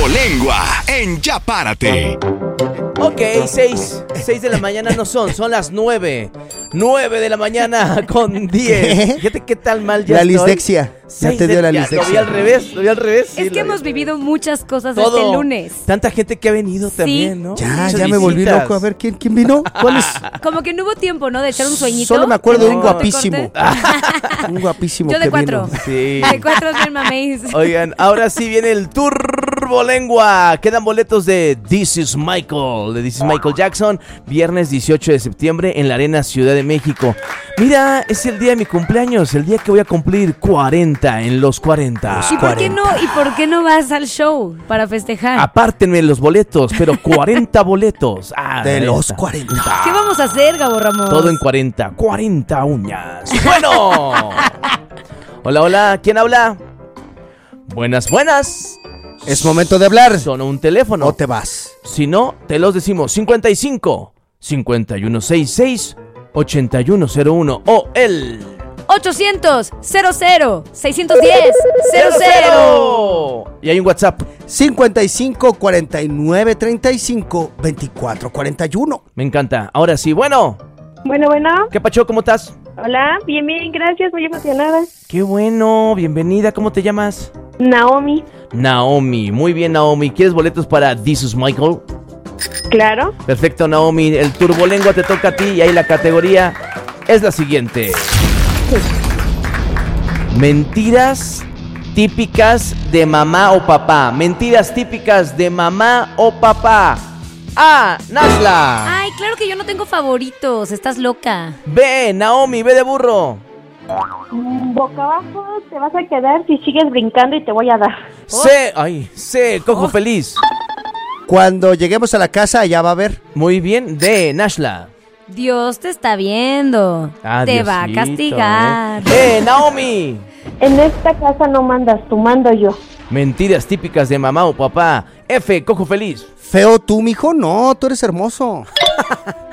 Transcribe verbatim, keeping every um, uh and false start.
Turbolengua en Ya Párate. Ok, seis, seis de la mañana no son, son las nueve. Nueve de la mañana con diez. Fíjate qué tal mal ya La estoy. lisdexia. Ya te dio la ya, lisdexia. Lo vi al revés, lo vi al revés. Sí, Es que lo vi. hemos vivido muchas cosas Todo. este lunes. Tanta gente que ha venido Sí. también, ¿no? Ya, Muchas ya me volví visitas. loco. A ver, ¿quién, quién vino? ¿Cuál es? Como que no hubo tiempo, ¿no? De echar un sueñito. Solo me acuerdo de un Corte, guapísimo. corte. Un guapísimo Yo de que cuatro. vino. Sí. De cuatro es mi mameis. Oigan, ahora sí viene el Turbolengua. Quedan boletos de This is Michael, de This is Michael Jackson, viernes dieciocho de septiembre en la Arena Ciudad de México. Mira, es el día de mi cumpleaños, el día que voy a cumplir cuarenta en los cuarenta. ¿Y por qué no? ¿Y por qué no vas al show para festejar? Apártenme los boletos, pero cuarenta boletos. Ah, De esta. los cuarenta. ¿Qué vamos a hacer, Gabo Ramos? Todo en cuarenta. cuarenta uñas. Bueno. Hola, hola. ¿Quién habla? Buenas, buenas. Es momento de hablar. Sonó un teléfono. O te vas. Si no, te los decimos. cincuenta y cinco, cincuenta y uno sesenta y seis, ochenta y uno cero uno o el... ochocientos, cero cero, seiscientos diez, cero cero. Y hay un WhatsApp. cincuenta y cinco, cuarenta y nueve, treinta y cinco, veinticuatro, cuarenta y uno. Me encanta. Ahora sí, bueno. Bueno, bueno. ¿Qué pacho? ¿Cómo estás? Hola, bien, bien, gracias, muy emocionada. Qué bueno. Bienvenida. ¿Cómo te llamas? Naomi, Naomi. Muy bien, Naomi. ¿Quieres boletos para This is Michael? claro. Perfecto, Naomi. El Turbolengua te toca a ti y ahí la categoría es la siguiente. Mentiras típicas de mamá o papá. Mentiras típicas de mamá o papá. A. Nashla. Ay, claro que yo no tengo favoritos. Estás loca. B. Naomi. B de burro. Boca abajo te vas a quedar si sigues brincando y te voy a dar. C. Ay, C. Cojo feliz. Cuando lleguemos a la casa, ya va a haber. Muy bien. D. Nashla. Dios te está viendo. Ah, te va a Diosito, castigar. Eh. E. Naomi. En esta casa no mandas, tú mando yo. Mentiras típicas de mamá o papá. F. Cojo feliz. ¿Feo tú, mijo? No, tú eres hermoso.